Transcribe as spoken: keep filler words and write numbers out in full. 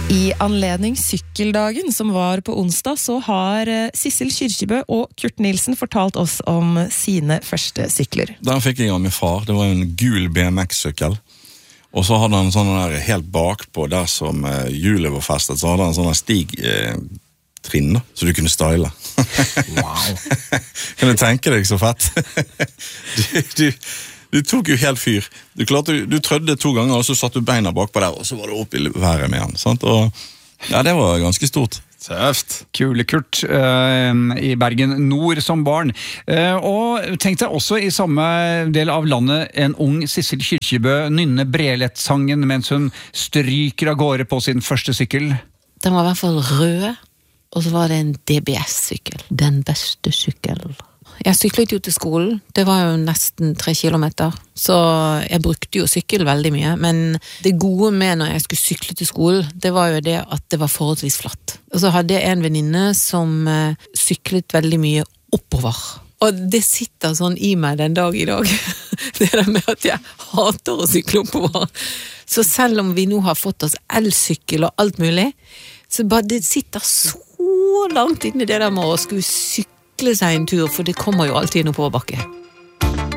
I anledning sykkeldagen som var på onsdag, så har Sissel Kyrkjebø og Kurt Nilsen fortalt oss om sine første sykler. Den fikk jeg av min far. Det var en gul B M X-sykkel. Og så hadde han sånn der helt bakpå, der som eh, hjulet var festet, så hadde han sånn stigtrinn, eh, så du kunne style. Wow! Kan du tenke deg så fett? du... du Du tok jo helt fyr. Du, klarte, du trødde to ganger, og så satt du beina bakpå der, og så var du opp i været med han. Sant? Og ja, det var ganske stort. Tøft. Kule Kurt uh, i Bergen Nord som barn. Uh, og tenk deg også i samme del av landet en ung Sissel Kyrkjebø nynne Brelett-sangen mens hun stryker av gårde på sin første sykkel. Den var i hvert fall rød, og så var det en D B S-sykkel. Den beste sykkel. Jeg syklet jo til skolen, det var jo nesten tre kilometer, så jeg brukte jo sykkel veldig mye, men det gode med når jeg skulle sykle til skolen, det var jo det at det var forholdsvis flatt. Og så hadde jeg en venninne som syklet veldig mye oppover, og det sitter sånn i meg den dag i dag, det der med at jeg hater å sykle oppover. Så selv om vi nå har fått oss elsykkel og alt mulig, så bare det sitter så langt inne det der med å skulle sykle seg en tur, for det kommer jo alltid noe på bakke.